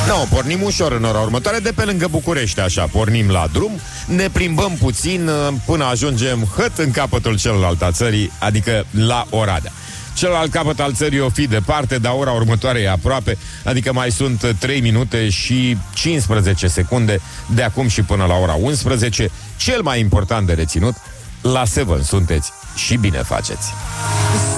No, pornim ușor în ora următoare de pe lângă București, așa, pornim la drum, ne plimbăm puțin până ajungem hăt în capătul celălalt a țării, adică la Oradea. Celălalt capăt al țării o fi departe, dar ora următoare e aproape, adică mai sunt 3 minute și 15 secunde de acum și până la ora 11. Cel mai important de reținut, la Seven sunteți și bine faceți.